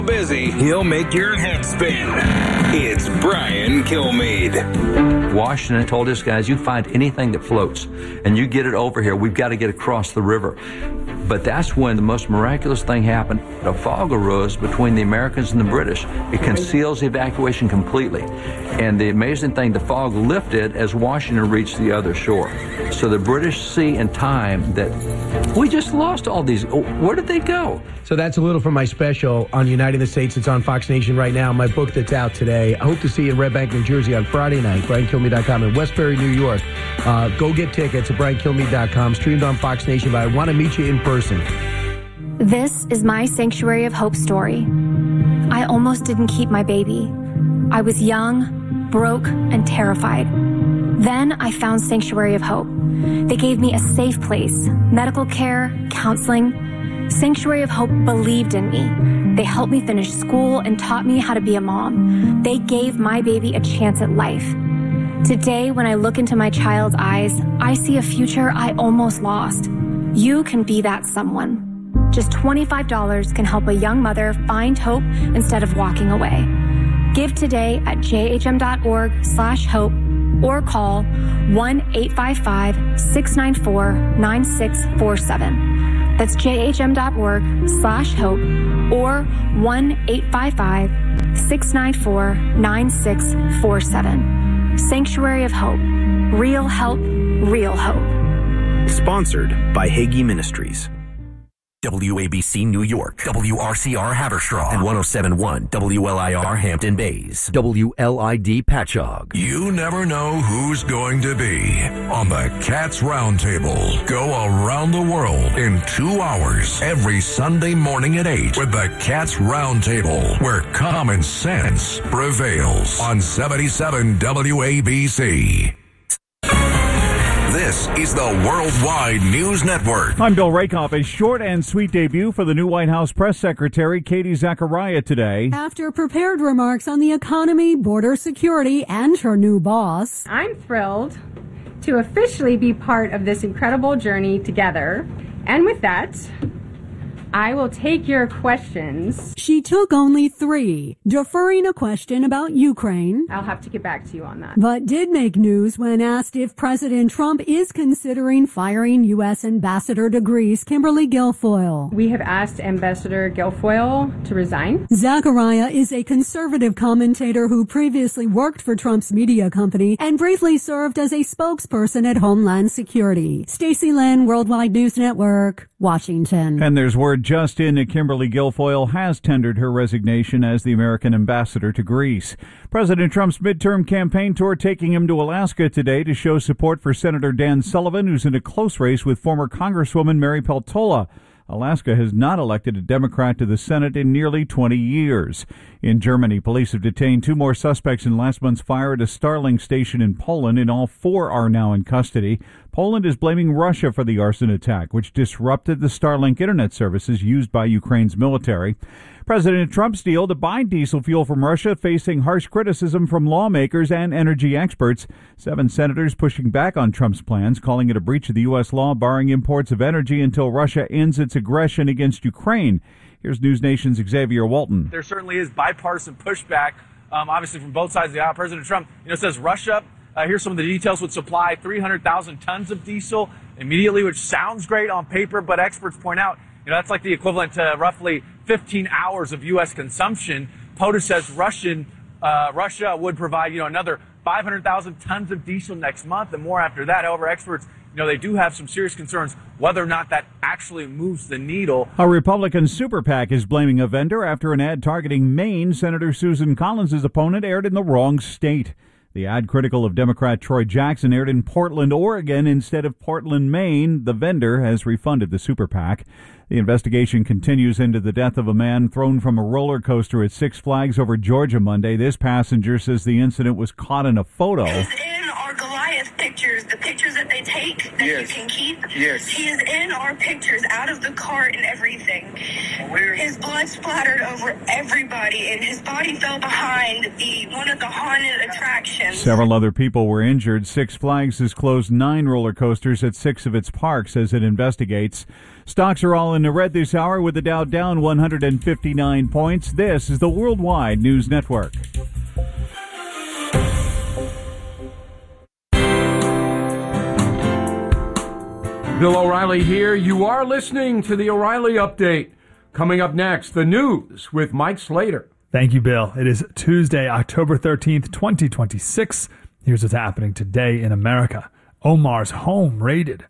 Busy, he'll make your head spin. It's Brian Kilmeade. Washington told his guys, you find anything that floats and you get it over here. We've got to get across the river. But that's when the most miraculous thing happened. A fog arose between the Americans and the British. It conceals the evacuation completely. And the amazing thing, the fog lifted as Washington reached the other shore. So the British see in time that we just lost all these. Where did they go? So that's a little from my special on Uniting the States. It's on Fox Nation right now. My book that's out today. I hope to see you in Red Bank, New Jersey on Friday night. BrianKilmeade.com. In Westbury, New York. Go get tickets at BrianKilmeade.com. Streamed on Fox Nation. But I want to meet you in person. This is my Sanctuary of Hope story. I almost didn't keep my baby. I was young, broke, and terrified. Then I found Sanctuary of Hope. They gave me a safe place, medical care, counseling. Sanctuary of Hope believed in me. They helped me finish school and taught me how to be a mom. They gave my baby a chance at life. Today, when I look into my child's eyes, I see a future I almost lost. You can be that someone. Just $25 can help a young mother find hope instead of walking away. Give today at jhm.org/hope or call 1-855-694-9647. That's jhm.org/hope or 1-855-694-9647. Sanctuary of Hope. Real help, real hope. Sponsored by Hagee Ministries. WABC New York, WRCR Haverstraw, and 107.1 WLIR Hampton Bays, WLID Patchogue. You never know who's going to be on the Cats Roundtable. Go around the world in 2 hours every Sunday morning at 8 with the Cats Roundtable, where common sense prevails on 77 WABC. This is the Worldwide News Network. I'm Bill Rakoff. A short and sweet debut for the new White House press secretary, Katie Zachariah, today. After prepared remarks on the economy, border security, and her new boss. I'm thrilled to officially be part of this incredible journey together. And with that, I will take your questions. She took only 3, deferring a question about Ukraine. I'll have to get back to you on that. But did make news when asked if President Trump is considering firing U.S. Ambassador to Greece, Kimberly Guilfoyle. We have asked Ambassador Guilfoyle to resign. Zachariah is a conservative commentator who previously worked for Trump's media company and briefly served as a spokesperson at Homeland Security. Stacey Lynn, Worldwide News Network, Washington. And there's word just in that Kimberly Guilfoyle has tendered her resignation as the American ambassador to Greece. President Trump's midterm campaign tour taking him to Alaska today to show support for Senator Dan Sullivan, who's in a close race with former Congresswoman Mary Peltola. Alaska has not elected a Democrat to the Senate in nearly 20 years. In Germany, police have detained 2 more suspects in last month's fire at a Starlink station in Poland, and all 4 are now in custody. Poland is blaming Russia for the arson attack, which disrupted the Starlink internet services used by Ukraine's military. President Trump's deal to buy diesel fuel from Russia facing harsh criticism from lawmakers and energy experts. 7 senators pushing back on Trump's plans, calling it a breach of the U.S. law barring imports of energy until Russia ends its aggression against Ukraine. Here's News Nation's Xavier Walton. There certainly is bipartisan pushback, obviously from both sides of the aisle. President Trump, says Russia, here's some of the details, would supply 300,000 tons of diesel immediately, which sounds great on paper, but experts point out, that's like the equivalent to roughly 15 hours of U.S. consumption. POTUS says Russia would provide, another 500,000 tons of diesel next month and more after that. However, experts, they do have some serious concerns whether or not that actually moves the needle. A Republican super PAC is blaming a vendor after an ad targeting Maine. Senator Susan Collins' opponent aired in the wrong state. The ad, critical of Democrat Troy Jackson, aired in Portland, Oregon instead of Portland, Maine. The vendor has refunded the super PAC. The investigation continues into the death of a man thrown from a roller coaster at Six Flags over Georgia Monday. This passenger says the incident was caught in a photo. He's in our Goliath pictures, the pictures that they take that you can keep. Yes. He is in our pictures, out of the cart and everything. His blood splattered over everybody, and his body fell behind one of the haunted attractions. Several other people were injured. Six Flags has closed 9 roller coasters at 6 of its parks as it investigates. Stocks are all in the red this hour with the Dow down 159 points. This is the Worldwide News Network. Bill O'Reilly here. You are listening to the O'Reilly Update. Coming up next, the news with Mike Slater. Thank you, Bill. It is Tuesday, October 13th, 2026. Here's what's happening today in America. Omar's home raided.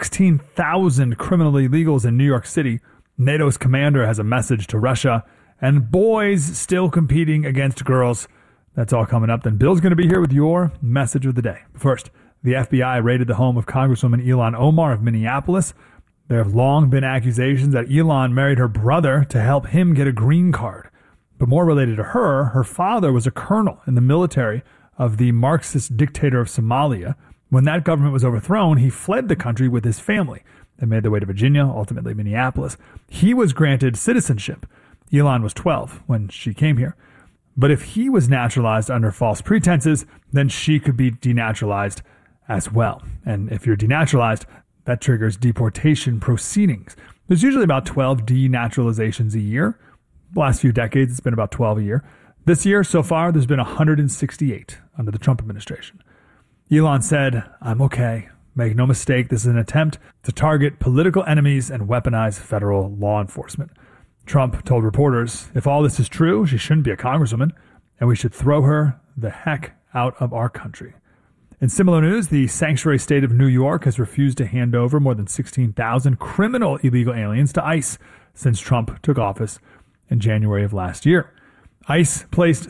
16,000 criminal illegals in New York City. NATO's commander has a message to Russia. And boys still competing against girls. That's all coming up. Then Bill's going to be here with your message of the day. First, the FBI raided the home of Congresswoman Ilhan Omar of Minneapolis. There have long been accusations that Ilhan married her brother to help him get a green card. But more related to her, her father was a colonel in the military of the Marxist dictator of Somalia. When that government was overthrown, he fled the country with his family. They made their way to Virginia, ultimately Minneapolis. He was granted citizenship. Ilhan was 12 when she came here. But if he was naturalized under false pretenses, then she could be denaturalized as well. And if you're denaturalized, that triggers deportation proceedings. There's usually about 12 denaturalizations a year. The last few decades, it's been about 12 a year. This year, so far, there's been 168 under the Trump administration. Ilhan said, "I'm okay. Make no mistake, this is an attempt to target political enemies and weaponize federal law enforcement." Trump told reporters, if all this is true, she shouldn't be a congresswoman, and we should throw her the heck out of our country. In similar news, the sanctuary state of New York has refused to hand over more than 16,000 criminal illegal aliens to ICE since Trump took office in January of last year. ICE placed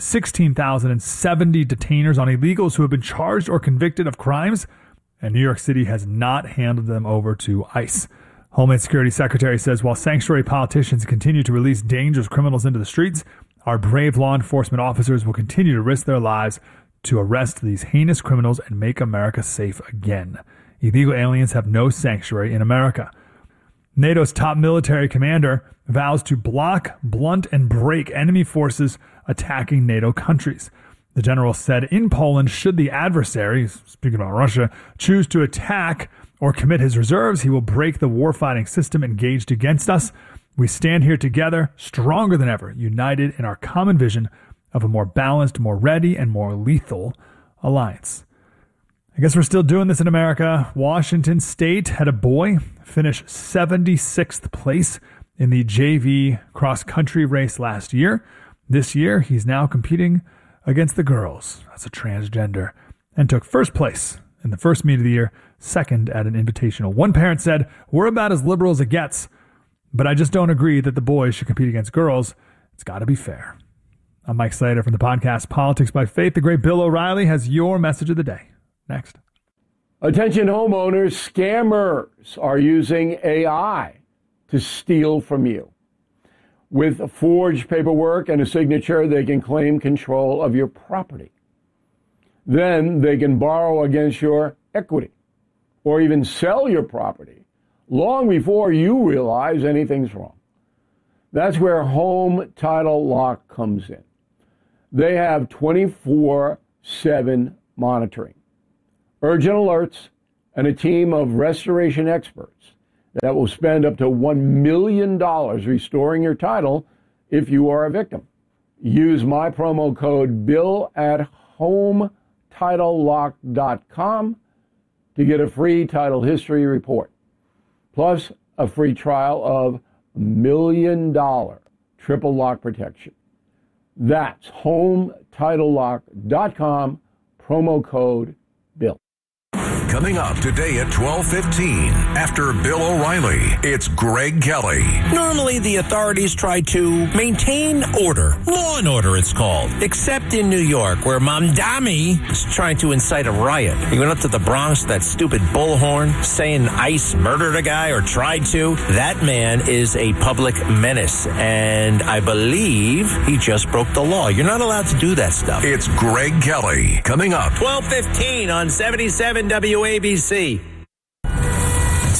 16,070 detainers on illegals who have been charged or convicted of crimes, and New York City has not handed them over to ICE. Homeland Security Secretary says while sanctuary politicians continue to release dangerous criminals into the streets, our brave law enforcement officers will continue to risk their lives to arrest these heinous criminals and make America safe again. Illegal aliens have no sanctuary in America. NATO's top military commander vows to block, blunt, and break enemy forces attacking NATO countries. The general said in Poland, should the adversary, speaking about Russia, choose to attack or commit his reserves, he will break the warfighting system engaged against us. We stand here together, stronger than ever, united in our common vision of a more balanced, more ready, and more lethal alliance. I guess we're still doing this in America. Washington State had a boy finish 76th place in the JV cross-country race last year. This year, he's now competing against the girls as a transgender and took first place in the first meet of the year, second at an invitational. One parent said, "We're about as liberal as it gets, but I just don't agree that the boys should compete against girls. It's got to be fair." I'm Mike Slater from the podcast Politics by Faith. The great Bill O'Reilly has your message of the day. Next. Attention homeowners, scammers are using AI to steal from you. With forged paperwork and a signature, they can claim control of your property. Then they can borrow against your equity or even sell your property long before you realize anything's wrong. That's where Home Title Lock comes in. They have 24/7 monitoring, urgent alerts, and a team of restoration experts that will spend up to $1 million restoring your title if you are a victim. Use my promo code BILL at HomeTitleLock.com to get a free title history report, plus a free trial of $1 million triple lock protection. That's HomeTitleLock.com, promo code BILL. Coming up today at 12:15, after Bill O'Reilly, it's Greg Kelly. Normally, the authorities try to maintain order. Law and order, it's called. Except in New York, where Mamdani is trying to incite a riot. He went up to the Bronx, that stupid bullhorn, saying ICE murdered a guy or tried to. That man is a public menace, and I believe he just broke the law. You're not allowed to do that stuff. It's Greg Kelly. Coming up. 12:15 on 77 WABC.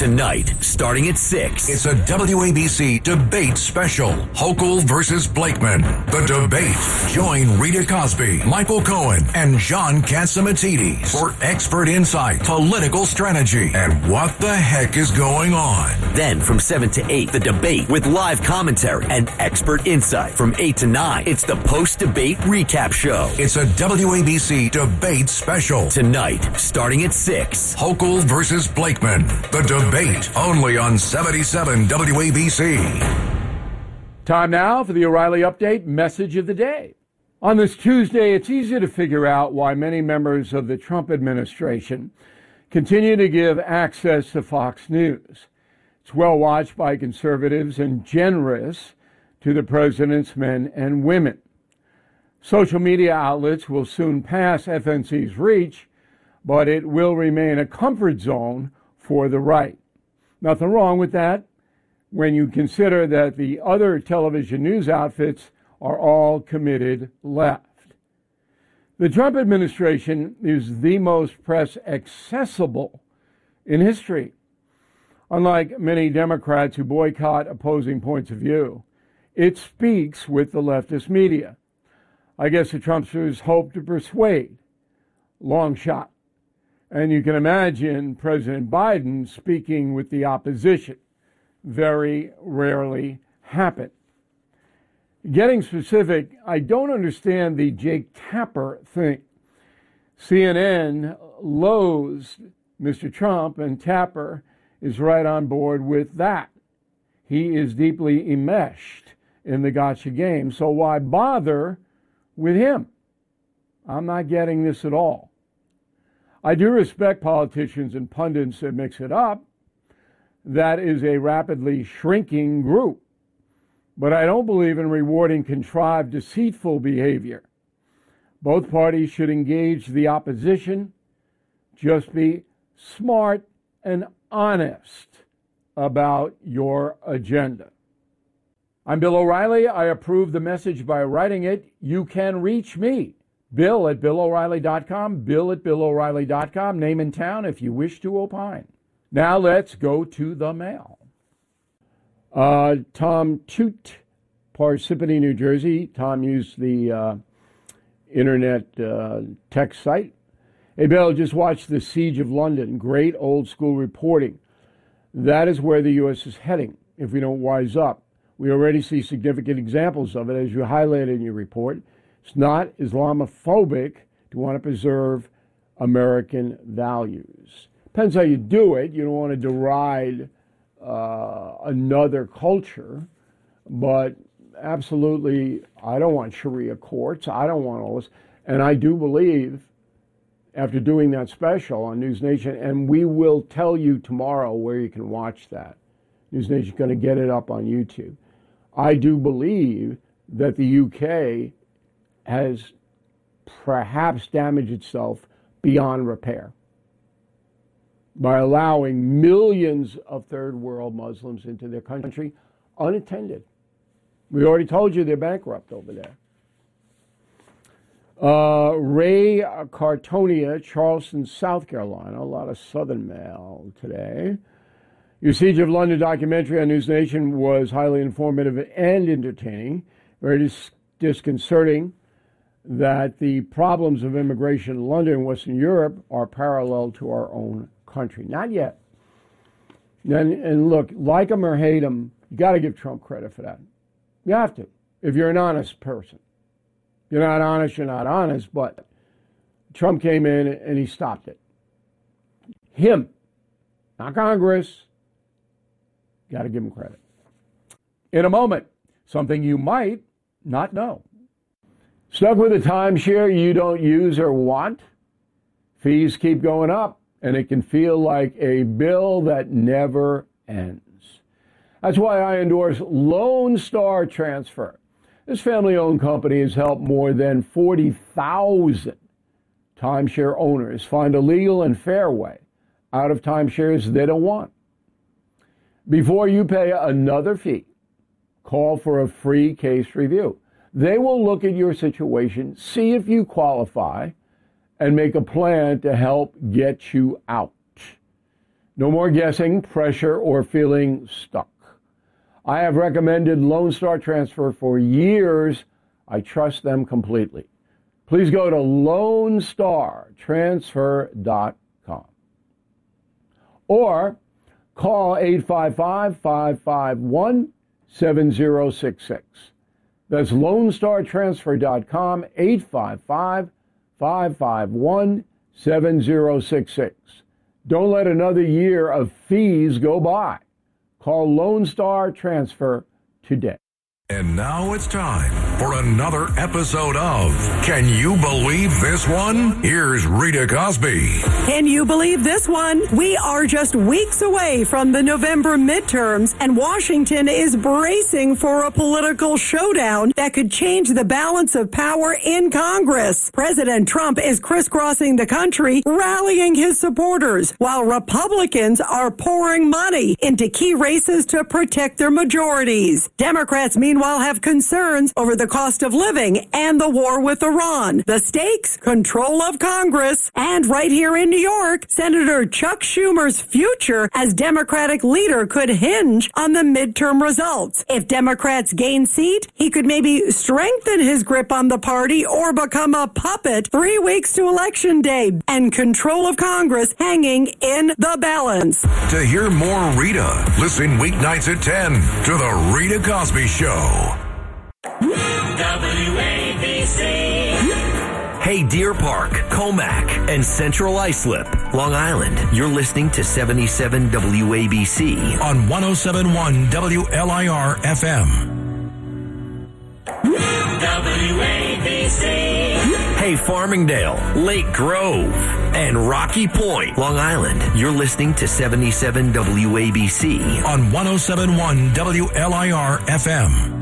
Tonight, starting at 6. It's a WABC debate special. Hochul versus Blakeman. The debate. Join Rita Cosby, Michael Cohen, and John Catsimatidis for expert insight, political strategy, and what the heck is going on. Then from 7 to 8, the debate with live commentary and expert insight. From 8 to 9, it's the post-debate recap show. It's a WABC debate special. Tonight, starting at 6. Hochul versus Blakeman. The debate, only on 77 WABC. Time now for the O'Reilly Update message of the day. On this Tuesday, it's easy to figure out why many members of the Trump administration continue to give access to Fox News. It's well watched by conservatives and generous to the president's men and women. Social media outlets will soon pass FNC's reach, but it will remain a comfort zone for the right. Nothing wrong with that when you consider that the other television news outfits are all committed left. The Trump administration is the most press accessible in history. Unlike many Democrats who boycott opposing points of view, it speaks with the leftist media. I guess the Trumpsters hope to persuade. Long shot. And you can imagine President Biden speaking with the opposition. Very rarely happen. Getting specific, I don't understand the Jake Tapper thing. CNN loathes Mr. Trump, and Tapper is right on board with that. He is deeply enmeshed in the gotcha game, so why bother with him? I'm not getting this at all. I do respect politicians and pundits that mix it up. That is a rapidly shrinking group. But I don't believe in rewarding contrived, deceitful behavior. Both parties should engage the opposition. Just be smart and honest about your agenda. I'm Bill O'Reilly. I approve the message by writing it. You can reach me, Bill at BillO'Reilly.com, Bill at BillO'Reilly.com, name and town if you wish to opine. Now let's go to the mail. Tom Toot, Parsippany, New Jersey. Tom used the internet text site. Hey, Bill, just watched The Siege of London. Great old school reporting. That is where the U.S. is heading if we don't wise up. We already see significant examples of it, as you highlighted in your report. It's not Islamophobic to want to preserve American values. Depends how you do it. You don't want to deride another culture, but absolutely, I don't want Sharia courts. I don't want all this. And I do believe, after doing that special on News Nation, and we will tell you tomorrow where you can watch that. News Nation's going to get it up on YouTube. I do believe that the UK has perhaps damaged itself beyond repair by allowing millions of third world Muslims into their country unattended. We already told you they're bankrupt over there. Ray Cartonia, Charleston, South Carolina. A lot of Southern mail today. Your Siege of London documentary on News Nation was highly informative and entertaining. Very disconcerting that the problems of immigration in London and Western Europe are parallel to our own country. Not yet. And look, like him or hate him, you got to give Trump credit for that. You have to, if you're an honest person. If you're not honest, you're not honest, but Trump came in and he stopped it. Him, not Congress. Got to give him credit. In a moment, something you might not know. Stuck with a timeshare you don't use or want? Fees keep going up, and it can feel like a bill that never ends. That's why I endorse Lone Star Transfer. This family-owned company has helped more than 40,000 timeshare owners find a legal and fair way out of timeshares they don't want. Before you pay another fee, call for a free case review. They will look at your situation, see if you qualify, and make a plan to help get you out. No more guessing, pressure, or feeling stuck. I have recommended Lone Star Transfer for years. I trust them completely. Please go to LoneStarTransfer.com or call 855-551-7066. That's LoneStarTransfer.com, 855-551-7066. Don't let another year of fees go by. Call Lone Star Transfer today. And now it's time for another episode of Can You Believe This One? Here's Rita Cosby. Can you believe this one? We are just weeks away from the November midterms, and Washington is bracing for a political showdown that could change the balance of power in Congress. President Trump is crisscrossing the country, rallying his supporters, while Republicans are pouring money into key races to protect their majorities. Democrats, meanwhile, have concerns over the cost of living and the war with Iran. The stakes, control of Congress, and right here in New York, Senator Chuck Schumer's future as Democratic leader could hinge on the midterm results. If Democrats gain seat, he could maybe strengthen his grip on the party or become a puppet 3 weeks to Election Day, and control of Congress hanging in the balance. To hear more Rita, listen weeknights at 10 to The Rita Cosby Show. WABC. Hey, Deer Park, Comac, and Central Islip, Long Island. You're listening to 77 WABC on 107.1 WLIR FM. WABC. Hey, Farmingdale, Lake Grove, and Rocky Point, Long Island. You're listening to 77 WABC on 107.1 WLIR FM.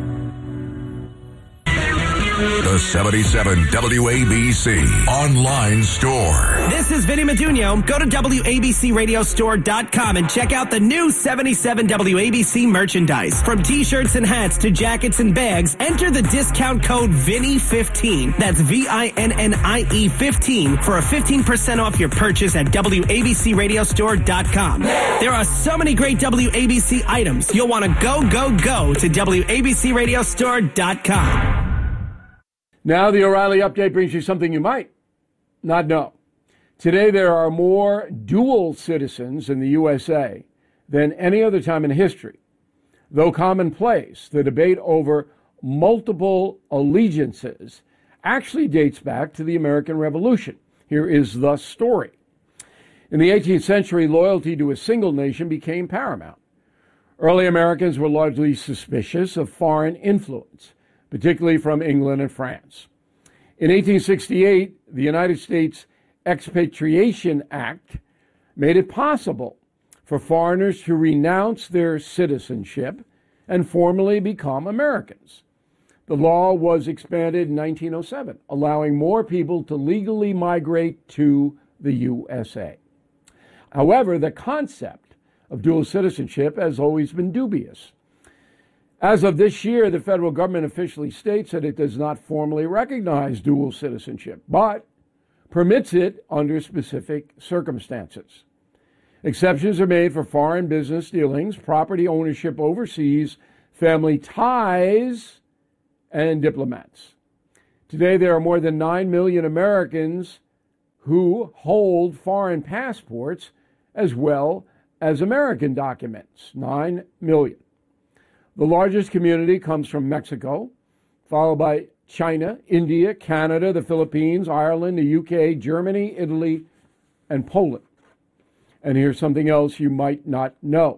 The 77 WABC online store. This is Vinny Madunio. Go to WABCRadiostore.com and check out the new 77 WABC merchandise. From t-shirts and hats to jackets and bags, enter the discount code VINNY15. That's VINNIE 15 for a 15% off your purchase at WABCRadiostore.com. There are so many great WABC items. You'll want to go to WABCRadiostore.com. Now the O'Reilly Update brings you something you might not know. Today there are more dual citizens in the USA than any other time in history. Though commonplace, the debate over multiple allegiances actually dates back to the American Revolution. Here is the story. In the 18th century, loyalty to a single nation became paramount. Early Americans were largely suspicious of foreign influence, particularly from England and France. In 1868, the United States Expatriation Act made it possible for foreigners to renounce their citizenship and formally become Americans. The law was expanded in 1907, allowing more people to legally migrate to the USA. However, the concept of dual citizenship has always been dubious. As of this year, the federal government officially states that it does not formally recognize dual citizenship, but permits it under specific circumstances. Exceptions are made for foreign business dealings, property ownership overseas, family ties, and diplomats. Today, there are more than 9 million Americans who hold foreign passports as well as American documents. 9 million. The largest community comes from Mexico, followed by China, India, Canada, the Philippines, Ireland, the UK, Germany, Italy, and Poland. And here's something else you might not know.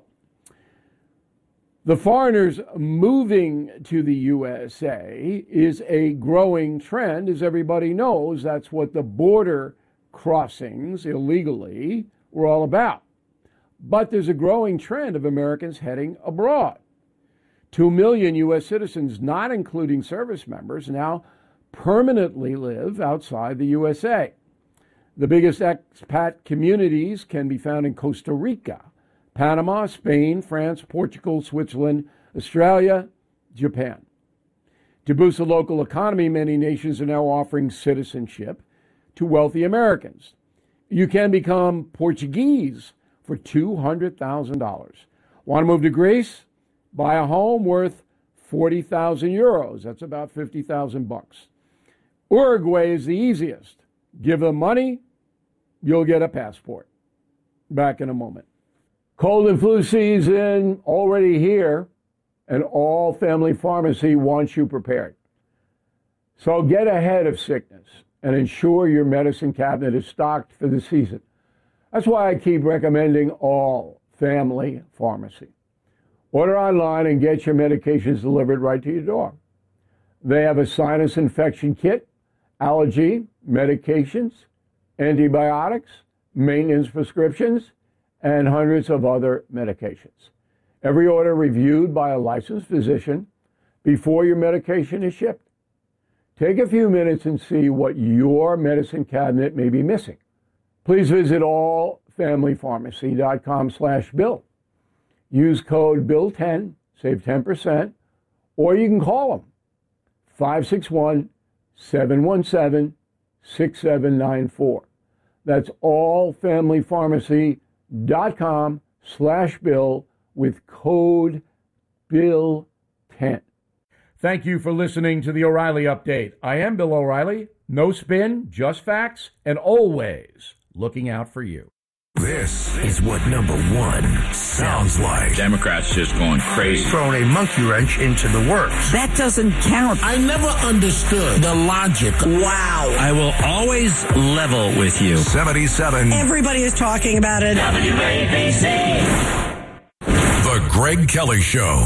The foreigners moving to the USA is a growing trend. As everybody knows, that's what the border crossings illegally were all about. But there's a growing trend of Americans heading abroad. 2 million U.S. citizens, not including service members, now permanently live outside the USA. The biggest expat communities can be found in Costa Rica, Panama, Spain, France, Portugal, Switzerland, Australia, Japan. To boost the local economy, many nations are now offering citizenship to wealthy Americans. You can become Portuguese for $200,000. Want to move to Greece? Buy a home worth 40,000 euros. That's about 50,000 bucks. Uruguay is the easiest. Give them money, you'll get a passport. Back in a moment. Cold and flu season already here, and All Family Pharmacy wants you prepared. So get ahead of sickness and ensure your medicine cabinet is stocked for the season. That's why I keep recommending All Family Pharmacy. Order online and get your medications delivered right to your door. They have a sinus infection kit, allergy, medications, antibiotics, maintenance prescriptions, and hundreds of other medications. Every order reviewed by a licensed physician before your medication is shipped. Take a few minutes and see what your medicine cabinet may be missing. Please visit allfamilypharmacy.com/bill. Use code BILL10, save 10%, or you can call them, 561-717-6794. That's allfamilypharmacy.com/bill with code BILL10. Thank you for listening to the O'Reilly Update. I am Bill O'Reilly. No spin, just facts, and always looking out for you. This is what number one sounds like. Democrats just going crazy. Throwing a monkey wrench into the works. That doesn't count. I never understood the logic. Wow. I will always level with you. 77. Everybody is talking about it. WABC. The Greg Kelly Show.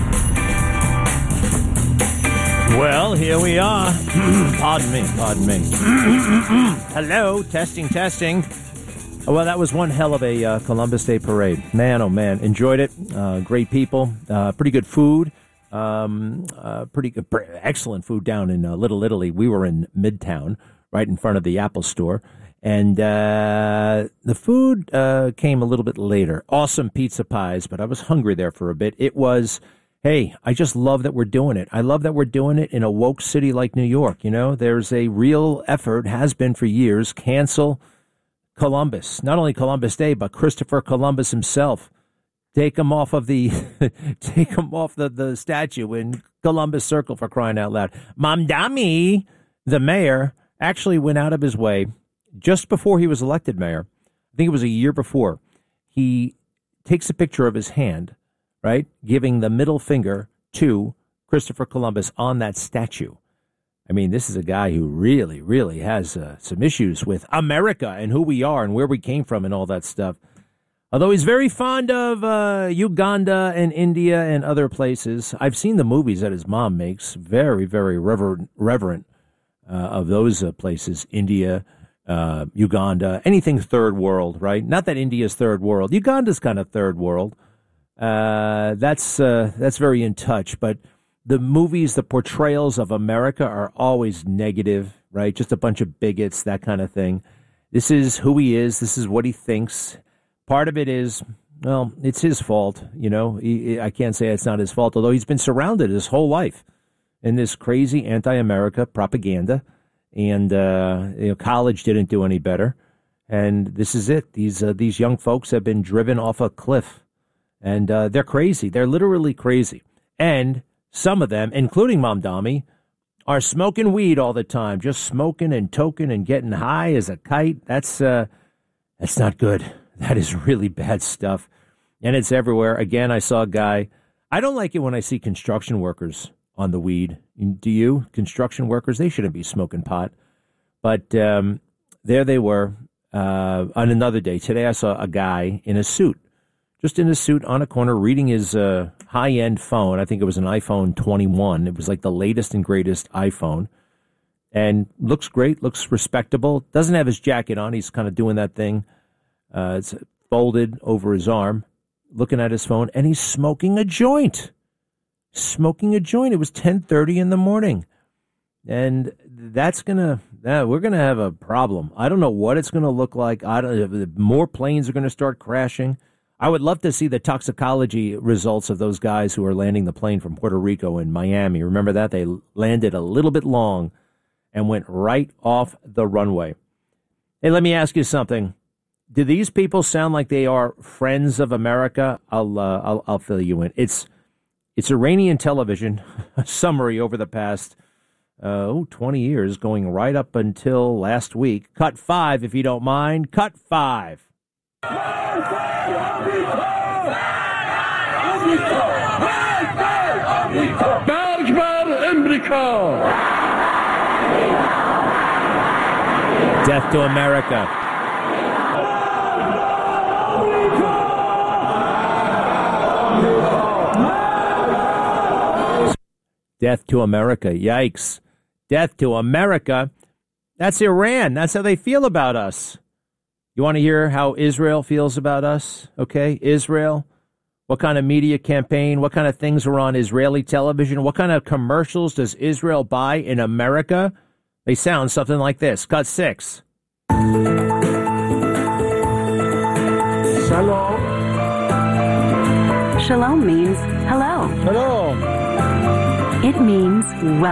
Well, here we are. Pardon me. Hello, testing. Well, that was one hell of a Columbus Day parade. Man, oh man, enjoyed it. Great people, pretty good food, excellent food down in Little Italy. We were in Midtown, right in front of the Apple Store, and the food came a little bit later. Awesome pizza pies, but I was hungry there for a bit. It was, hey, I just love that we're doing it. I love that we're doing it in a woke city like New York. You know, there's a real effort, has been for years, cancel Columbus, not only Columbus Day, but Christopher Columbus himself. Take him off of the statue in Columbus Circle, for crying out loud. Mamdani, the mayor, actually went out of his way just before he was elected mayor. I think it was a year before. He takes a picture of his hand, right, giving the middle finger to Christopher Columbus on that statue. I mean, this is a guy who really, really has some issues with America and who we are and where we came from and all that stuff. Although he's very fond of Uganda and India and other places. I've seen the movies that his mom makes. Very, very reverent of those places. India, Uganda, anything third world, right? Not that India's third world. Uganda's kind of third world. That's very in touch, but the movies, the portrayals of America are always negative, right? Just a bunch of bigots, that kind of thing. This is who he is. This is what he thinks. Part of it is, well, it's his fault. You know, I can't say it's not his fault, although he's been surrounded his whole life in this crazy anti-America propaganda. And, college didn't do any better. And this is it. These young folks have been driven off a cliff. And they're crazy. They're literally crazy. And some of them, including Mamdani, are smoking weed all the time, just smoking and toking and getting high as a kite. That's not good. That is really bad stuff. And it's everywhere. Again, I saw a guy. I don't like it when I see construction workers on the weed. Do you? Construction workers, they shouldn't be smoking pot. But there they were on another day. Today I saw a guy in a suit. Just in a suit on a corner reading his high-end phone. I think it was an iPhone 21. It was like the latest and greatest iPhone. And looks great, looks respectable. Doesn't have his jacket on. He's kind of doing that thing. It's folded over his arm, looking at his phone, and he's smoking a joint. It was 10:30 in the morning. And we're going to have a problem. I don't know what it's going to look like. More planes are going to start crashing. I would love to see the toxicology results of those guys who are landing the plane from Puerto Rico and Miami. Remember that? They landed a little bit long and went right off the runway. Hey, let me ask you something. Do these people sound like they are friends of America? I'll fill you in. It's Iranian television, a summary over the past 20 years, going right up until last week. Cut 5, if you don't mind. Cut 5. Death to America. Death to America. Yikes. Death to America. That's Iran. That's how they feel about us. You want to hear how Israel feels about us? Okay, Israel. What kind of media campaign? What kind of things are on Israeli television? What kind of commercials does Israel buy in America? They sound something like this. Cut 6. Shalom. Shalom means hello. Shalom. It means welcome.